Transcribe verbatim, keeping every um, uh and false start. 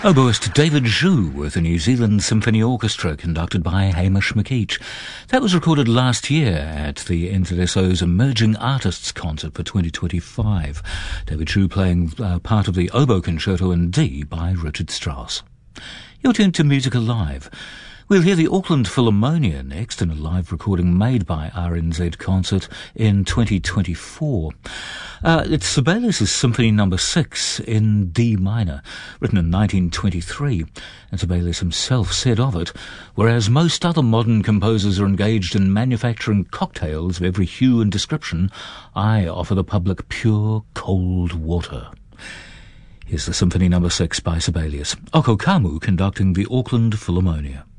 Oboist David Zhu with the New Zealand Symphony Orchestra conducted by Hamish McKeach. That was recorded last year at the N Z S O's Emerging Artists Concert for twenty twenty-five. David Zhu playing uh, part of the Oboe Concerto in D by Richard Strauss. You're tuned to Music Alive. We'll hear the Auckland Philharmonia next in a live recording made by R N Z Concert in twenty twenty-four. Uh, it's Sibelius' Symphony Number six in D minor, written in nineteen twenty-three, and Sibelius himself said of it, "Whereas most other modern composers are engaged in manufacturing cocktails of every hue and description, I offer the public pure, cold water." Here's the Symphony Number six by Sibelius. Oko Kamu conducting the Auckland Philharmonia.